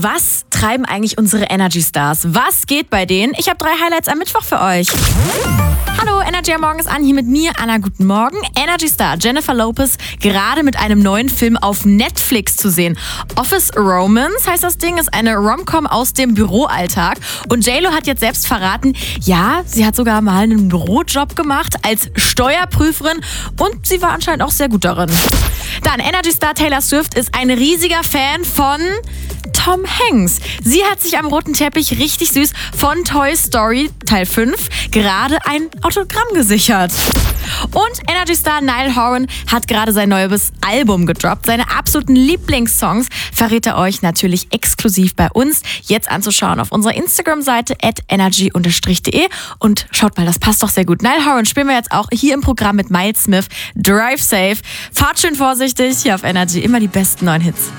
Was treiben eigentlich unsere Energy Stars? Was geht bei denen? Ich habe 3 Highlights am Mittwoch für euch. Hallo, Energy am Morgen ist an, hier mit mir, Anna, guten Morgen. Energy Star Jennifer Lopez gerade mit einem neuen Film auf Netflix zu sehen. Office Romance heißt das Ding, ist eine Rom-Com aus dem Büroalltag. Und J.Lo hat jetzt selbst verraten, ja, sie hat sogar mal einen Bürojob gemacht als Steuerprüferin und sie war anscheinend auch sehr gut darin. Dann Energy Star Taylor Swift ist ein riesiger Fan von Tom Hanks. Sie hat sich am roten Teppich richtig süß von Toy Story Teil 5 gerade ein Autogramm gesichert. Und Energy Star Niall Horan hat gerade sein neues Album gedroppt. Seine absoluten Lieblingssongs verrät er euch natürlich exklusiv bei uns. Jetzt anzuschauen auf unserer Instagram-Seite @energy_de. Und schaut mal, das passt doch sehr gut. Niall Horan spielen wir jetzt auch hier im Programm mit Miles Smith. Drive safe. Fahrt schön vorsichtig. Hier auf Energy immer die besten neuen Hits.